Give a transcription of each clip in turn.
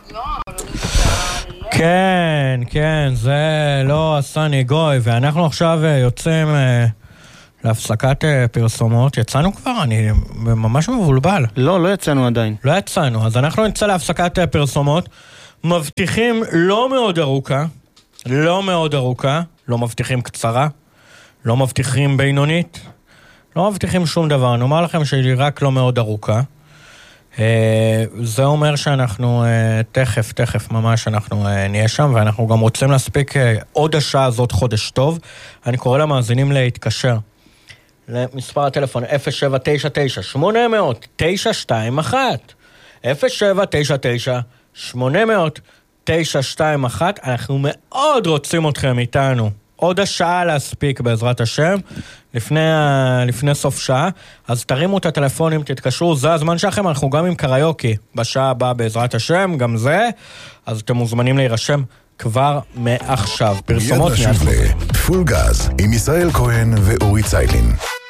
כן, כן, זה לא הסני גוי, ואנחנו עכשיו יוצאים להפסקת פרסומות. יצאנו כבר? אני ממש מבולבל. לא יצאנו עדיין. לא יצאנו, אז אנחנו נצא להפסקת פרסומות. מבטיחים לא מאוד ארוכה, לא מבטיחים קצרה, לא מבטיחים בינונית, לא מבטיחים שום דבר. נאמר לכם שהיא רק לא מאוד ארוכה. זה אומר שאנחנו תכף ממש אנחנו נהיה שם, ואנחנו גם רוצים להספיק עוד השעה הזאת חודש טוב. אני קורא למאזינים להתקשר למספר הטלפון 0799-800-921 0799-800-921. אנחנו מאוד רוצים אתכם איתנו עוד השעה להספיק בעזרת השם לפני סוף שעה. אז תרימו את הטלפונים, תתקשרו, זה הזמן שלכם. אנחנו גם עם קריוקי בשעה הבאה בעזרת השם, גם זה, אז אתם מוזמנים להירשם כבר מעכשיו. פרסומות מיד חוזרים. פול גז עם ישראל כהן ואורי צייטלין.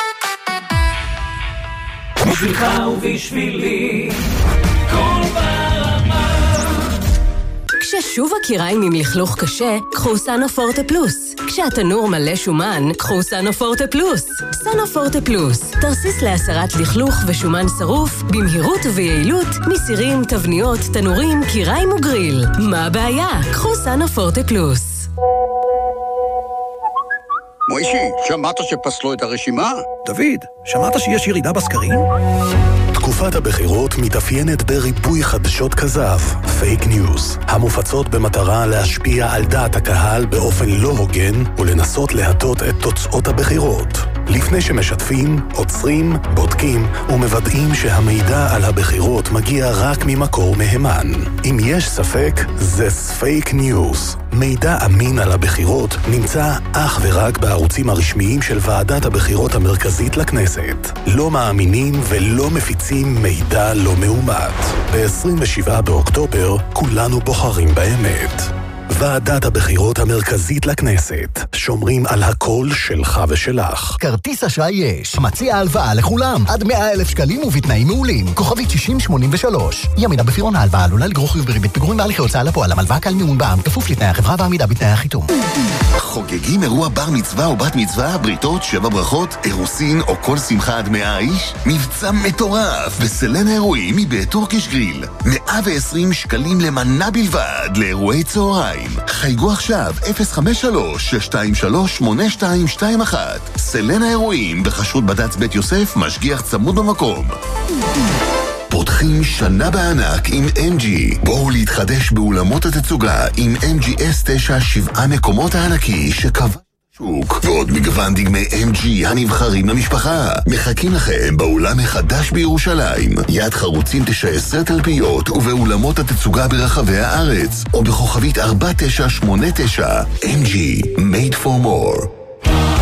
בשבילך ובשבילי כל ברמה. כששוב הקיריים עם לכלוך קשה, קחו סנופורטה פלוס. כשהתנור מלא שומן, קחו סנופורטה פלוס. סנופורטה פלוס, תרסיס להסרת לכלוך ושומן שרוף, במהירות וביעילות, מסירים, תבניות, תנורים, קיריים וגריל. מה הבעיה? קחו סנופורטה פלוס. מוישי, שמעת שפסלו את הרשימה? דוד, שמעת שיש ירידה בסקרים? תקופת הבחירות מתאפיינת בריבוי חדשות כזב, פייק ניוז, המופצות במטרה להשפיע על דעת הקהל באופן לא הוגן ולנסות להטות את תוצאות הבחירות. לפני שמשתפים, עוצרים, בודקים ומוודאים שהמידע על הבחירות מגיע רק ממקור מהימן. אם יש ספק, זה פייק ניוז. מידע אמין על הבחירות נמצא אך ורק בערוצים הרשמיים של ועדת הבחירות המרכזית לכנסת. לא מאמינים ולא מפיצים מידע לא מאומת. ב-27 באוקטובר כולנו בוחרים באמת. ועדת הבחירות המרכזית לכנסת. שומרים על הקול שלך ושלך. כרטיס אשראי יש. מציע הלוואה לכולם. עד 100,000 שקלים ובתנאים מעולים. כוכבית 6083. ימינה בפירעון ההלוואה עלולה לגרור חיוב בריבית פיגורים בהליכי הוצאה לפועל. המלוואה כלל מימון בע"מ כפוף לתנאי החברה ועמידה בתנאי החיתום. חוגגים אירוע בר מצווה או בת מצווה, בריתות, 7 ברכות, אירוסין או כל שמחה עד 100 איש? מבצע מטורף בסלן האירועים מבית טורקיש גריל. 120 שקלים למנה בלבד לאירועי צהריים. חייגו עכשיו 053-623-8221. סלן האירועים בחשות בד"ץ בית יוסף, משגיח צמוד במקום. פותחים שנה בענק עם MG. בואו להתחדש באולמות התצוגה עם MG S9 7 מקומות הענקי שקבע שוק, ועוד מגוון דגמי MG הנבחרים למשפחה. מחכים לכם באולם החדש בירושלים, יד חרוצים 19 תלפיות, ובאולמות התצוגה ברחבי הארץ, או בכוכבית 4989. MG, made for more.